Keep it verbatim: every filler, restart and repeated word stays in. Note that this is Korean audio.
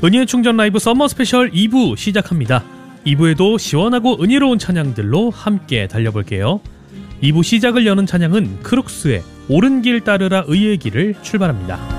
은희의 충전 라이브 서머 스페셜 이 부 시작합니다. 이 부에도 시원하고 은혜로운 찬양들로 함께 달려볼게요. 이 부 시작을 여는 찬양은 크룩스의 오른 길 따르라 의의 길을 출발합니다.